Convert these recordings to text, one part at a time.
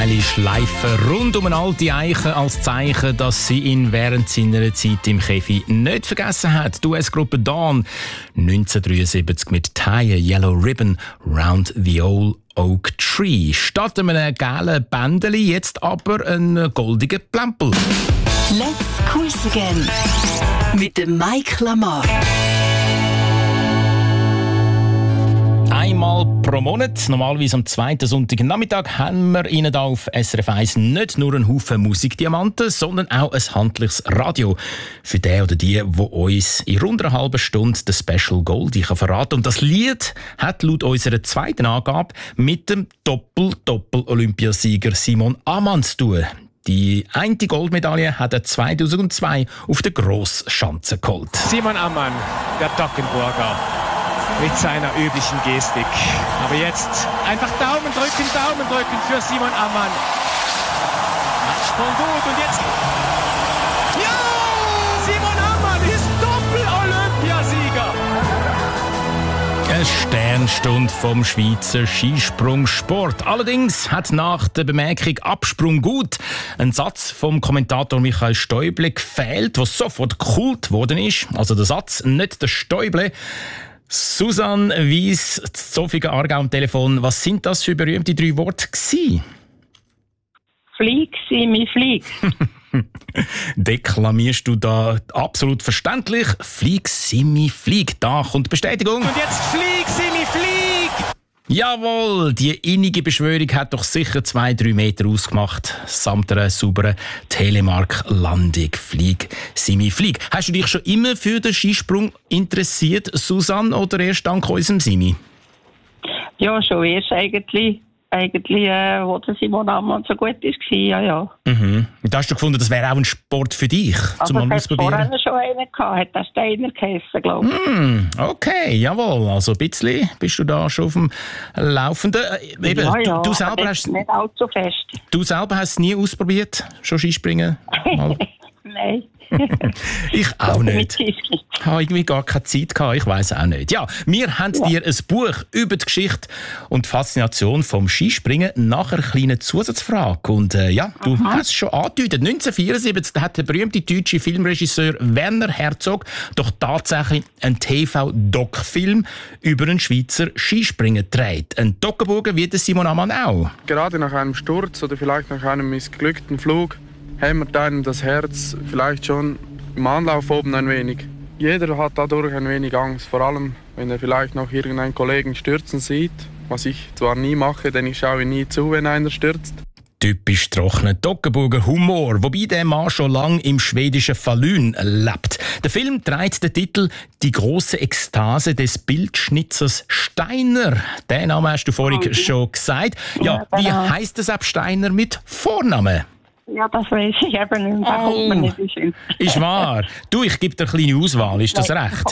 Eilish live rund um eine alte Eiche als Zeichen, dass sie ihn während seiner Zeit im Käfig nicht vergessen hat. Die US-Gruppe Dawn 1973 mit Tie a Yellow Ribbon Round the Old Oak Tree. Statt einem gelben Bändeli jetzt aber ein goldiger Plempel. Let's Quiz Again mit dem Mike Lamar. Einmal pro Monat, normalerweise am zweiten Sonntagnachmittag, haben wir Ihnen hier auf SRF 1 nicht nur einen Haufen Musikdiamanten, sondern auch ein handliches Radio. Für den oder die uns in rund einer halben Stunde den Special Goldie verraten. Und das Lied hat laut unserer zweiten Angabe mit dem Doppel-Olympiasieger Simon Ammann zu tun. Die eine Goldmedaille hat er 2002 auf der Grossschanze geholt. Simon Ammann, der Toggenburger, mit seiner üblichen Gestik. Aber jetzt einfach Daumen drücken für Simon Ammann. Matchsprung gut und jetzt... Ja! Simon Ammann ist Doppel-Olympiasieger! Eine Sternstunde vom Schweizer Skisprungsport. Allerdings hat nach der Bemerkung «Absprung gut» ein Satz vom Kommentator Michael Stäuble gefehlt, der sofort gekult worden ist. Also der Satz, nicht der Stäuble. Susanne Weiss, Zofingen Aargau am Telefon. Was sind das für berühmte 3 Worte gewesen? Flieg, Simi, flieg. Deklamierst du da absolut verständlich? Flieg, Simi, flieg. Da kommt Bestätigung. Und jetzt flieg, Simi, flieg! Jawohl, die innige Beschwörung hat doch sicher 2-3 Meter ausgemacht, samt einer sauberen Telemark-Landung. Flieg, Simi, flieg. Hast du dich schon immer für den Skisprung interessiert, Susanne, oder erst dank unserem Simi? Ja, schon erst eigentlich, wo der Simon Ammann so gut war, ja. Mhm. Und hast du gefunden, das wäre auch ein Sport für dich, zum mal ausprobieren? Aber es hat vorher schon einen gehabt, hat der Steiner geheissen, glaube ich. Okay, jawohl, also ein bisschen bist du da schon auf dem Laufenden. Eben, ja, du selber aber hast nicht allzu fest. Du selber hast es nie ausprobiert, schon Skispringen? Nein. Ich auch nicht. Ich habe irgendwie gar keine Zeit gehabt, ich weiss auch nicht. Ja, wir haben dir ein Buch über die Geschichte und die Faszination vom Skispringen nach einer kleinen Zusatzfrage. Und du hast es schon angedeutet. 1974 hat der berühmte deutsche Filmregisseur Werner Herzog doch tatsächlich einen TV-Doc-Film über einen Schweizer Skispringen gedreht. Ein Toggenburger wie der Simon Ammann auch. Gerade nach einem Sturz oder vielleicht nach einem missglückten Flug hämmert einem das Herz vielleicht schon im Anlauf oben ein wenig. Jeder hat dadurch ein wenig Angst, vor allem wenn er vielleicht noch irgendeinen Kollegen stürzen sieht, was ich zwar nie mache, denn ich schaue nie zu, wenn einer stürzt. Typisch trockener Toggenburger Humor, wobei der Mann schon lange im schwedischen Falun lebt. Der Film trägt den Titel «Die große Ekstase des Bildschnitzers Steiner». Den Namen hast du vorhin schon gesagt. Ja, wie heisst es ab Steiner mit Vornamen? Ja, das weiss ich eben nicht. Da kommt man nicht in. Ist wahr. Du, ich gebe dir eine kleine Auswahl. Ist das recht?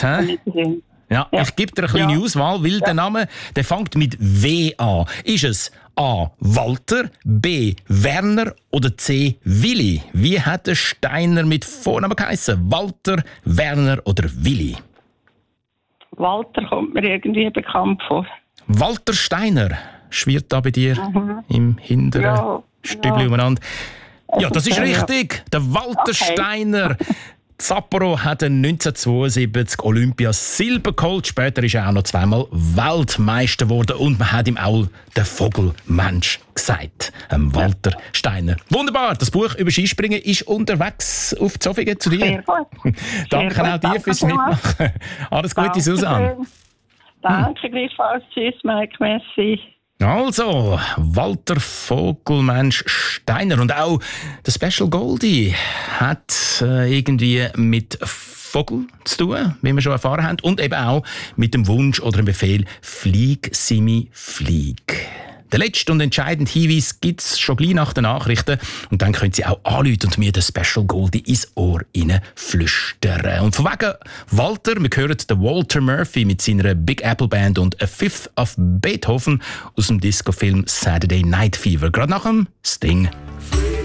Ja, ich gebe dir eine kleine Auswahl, weil der Name der fängt mit W an. Ist es A. Walter, B. Werner oder C. Willi? Wie hat der Steiner mit Vornamen geheissen? Walter, Werner oder Willi? Walter kommt mir irgendwie bekannt vor. Walter Steiner schwirrt da bei dir im hinteren Stübli umeinander. Ja, das ist richtig. Der Walter Steiner. Sapporo hat 1972 Olympias Silber geholt. Später ist er auch noch zweimal Weltmeister geworden. Und man hat ihm auch den Vogelmensch gesagt. Walter Steiner. Wunderbar. Das Buch über Skispringen ist unterwegs auf Zofingen zu dir. Sehr gut. Danke auch dir fürs Mitmachen. Alles Gute, Susanne. Danke gleichfalls. Tschüss, Mike. Merci. Also, Walter Vogelmensch Steiner. Und auch der Special Goldie hat irgendwie mit Vogel zu tun, wie wir schon erfahren haben. Und eben auch mit dem Wunsch oder dem Befehl «Flieg, Simi, flieg». Den letzten und entscheidenden Hinweis gibt es schon gleich nach den Nachrichten. Und dann können Sie auch anrufen und mir den Special Goldie ins Ohr flüstern. Und von wegen Walter, wir hören den Walter Murphy mit seiner Big Apple Band und A Fifth of Beethoven aus dem Disco-Film Saturday Night Fever. Gerade nach dem Sting.